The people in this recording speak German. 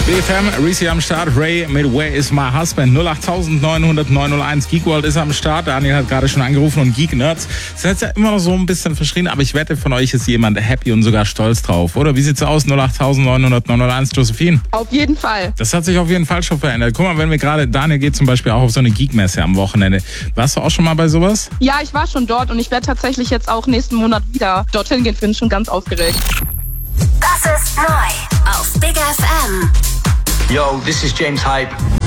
BFM, Reese am Start, Ray mit Where is my husband? 08900 901. Geekworld ist am Start. Daniel hat gerade schon angerufen und Geek Nerds. Das ist jetzt ja immer noch so ein bisschen verschrien, aber ich wette, von euch ist jemand happy und sogar stolz drauf, oder? Wie sieht's aus? 08900 901, Josephine? Auf jeden Fall. Das hat sich auf jeden Fall schon verändert. Guck mal, wenn wir gerade, Daniel geht zum Beispiel auch auf so eine Geek-Messe am Wochenende. Warst du auch schon mal bei sowas? Ja, ich war schon dort und ich werde tatsächlich jetzt auch nächsten Monat wieder dorthin gehen. Bin schon ganz aufgeregt. Das ist neu auf Big FM. Yo, this is James Hype.